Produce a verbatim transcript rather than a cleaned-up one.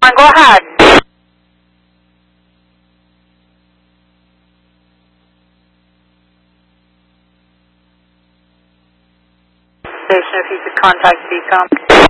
Beacon, go ahead. Station, if you could contact Beacon.